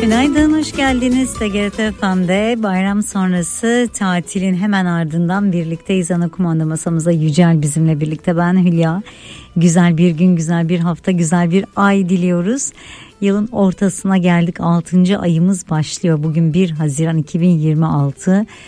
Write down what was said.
Günaydın, hoş geldiniz. TGRT FM'de bayram sonrası tatilin hemen ardından birlikteyiz. Ana kumanda masamıza Yücel bizimle birlikte, ben Hülya. Güzel bir gün, güzel bir hafta, güzel bir ay diliyoruz. Yılın ortasına geldik, 6. ayımız başlıyor. Bugün 1 Haziran 2026.